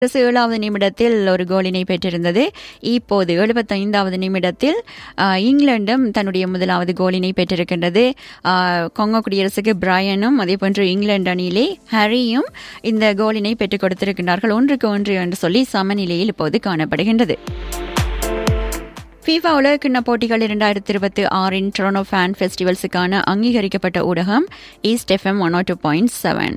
7வது நிமிடத்தில் ஒரு கோலினை பெற்றிருந்தது. இப்போது 75வது நிமிடத்தில் இங்கிலாந்தும் தன்னுடைய முதலாவது கோலினை பெற்றிருக்கின்றது. கொங்கோ குடியரசுக்கு பிரையனும் அதேபோன்று இங்கிலாந்து அணியிலே ஹரியும் இந்த கோலினை பெற்றுக் கொடுத்திருக்கின்றார்கள். 1-1 என்று சொல்லி சமநிலையில் இப்போது காணப்படுகின்றது. FIFA உலகக்கிண்ண போட்டிகள் 2026 டொரண்டோ ஃபேன் ஃபெஸ்டிவல்ஸுக்கான அங்கீகரிக்கப்பட்ட ஊடகம் ஈஸ்ட் FM 102.7.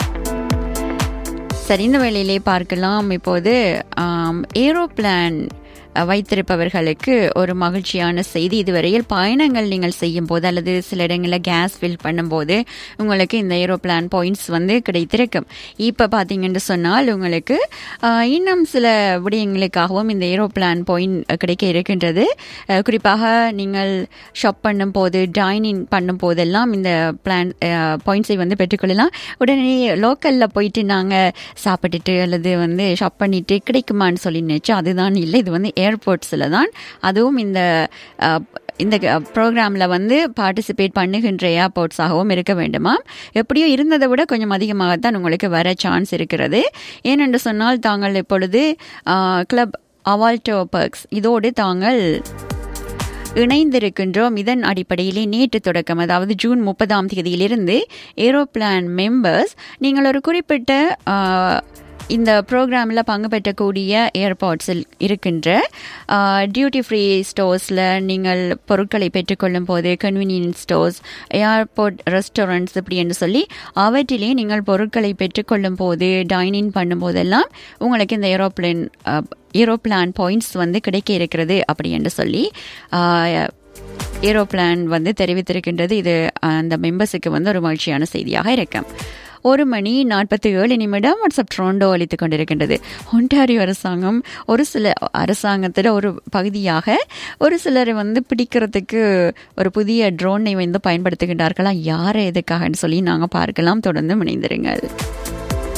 சரி, இந்த வேளையிலே பார்க்கலாம். இப்போது ஏரோப்ளான் வைத்திருப்பவர்களுக்கு ஒரு மகிழ்ச்சியான செய்தி. இதுவரையில் பயணங்கள் நீங்கள் செய்யும் போது அல்லது சில இடங்களில் கேஸ் ஃபில் பண்ணும்போது உங்களுக்கு இந்த ஏரோப்ளான் பாயிண்ட்ஸ் கிடைத்திருக்கும். இப்போ பார்த்தீங்கன்னு சொன்னால் உங்களுக்கு இன்னும் சில விடயங்களுக்காகவும் இந்த ஏரோப்ளான் பாயிண்ட் கிடைக்க இருக்கின்றது. குறிப்பாக நீங்கள் ஷாப் பண்ணும் போது, டைனிங் பண்ணும் போதெல்லாம் இந்த பாயிண்ட்ஸை பெற்றுக்கொள்ளலாம். உடனே லோக்கலில் போயிட்டு நாங்கள் சாப்பிட்டுட்டு அல்லது ஷாப் பண்ணிட்டு கிடைக்குமான்னு சொல்லி நினைச்சா அதுதான் இல்லை. இது ஏர்போர்ட்ஸில் தான். அதுவும் இந்த ப்ரோக்ராமில் பார்ட்டிசிபேட் பண்ணுகின்ற ஏர்போர்ட்ஸாகவும் இருக்க வேண்டுமா. எப்படியோ இருந்ததை விட கொஞ்சம் அதிகமாகத்தான் உங்களுக்கு வர சான்ஸ் இருக்கிறது. ஏனென்று சொன்னால் தாங்கள் இப்பொழுது கிளப் அவால்டோ பர்க்ஸ் இதோடு தாங்கள் இணைந்திருக்கின்றோம். இதன் அடிப்படையிலே நேற்று தொடக்கம், அதாவது ஜூன் 30ஆம் தேதியிலிருந்து ஏரோப்ளான் மெம்பர்ஸ் நீங்கள் ஒரு குறிப்பிட்ட இந்த ப்ரோக்ராமில் பங்கு பெற்றக்கூடிய ஏர்போர்ட்ஸில் இருக்கின்ற டியூட்டி ஃப்ரீ ஸ்டோர்ஸில் நீங்கள் பொருட்களை பெற்றுக்கொள்ளும் போது, கன்வீனியன்ஸ் ஸ்டோர்ஸ், ஏர்போர்ட் ரெஸ்டாரண்ட்ஸ் இப்படி என்று சொல்லி அவற்றிலே நீங்கள் பொருட்களை பெற்றுக்கொள்ளும் போது, டைனிங் பண்ணும்போதெல்லாம் உங்களுக்கு இந்த ஏரோப்ளான் பாயிண்ட்ஸ் கிடைக்க இருக்கிறது அப்படி என்று சொல்லி ஏரோப்ளான் தெரிவித்திருக்கின்றது. இது அந்த மெம்பர்ஸுக்கு ஒரு மகிழ்ச்சியான செய்தியாக இருக்கும். 1:47 வாட்ஸ்அப் டொரண்டோ அளித்துக் கொண்டிருக்கின்றது. ஒன்டாரியோ அரசாங்கம் ஒரு சில அரசாங்கத்தில் ஒரு பகுதியாக ஒரு சிலர் பிடிக்கிறதுக்கு ஒரு புதிய ட்ரோனை பயன்படுத்துகின்றார்களா, யாரை எதுக்காகன்னு சொல்லி நாங்கள் பார்க்கலாம். தொடர்ந்து இணைந்திருங்கள்.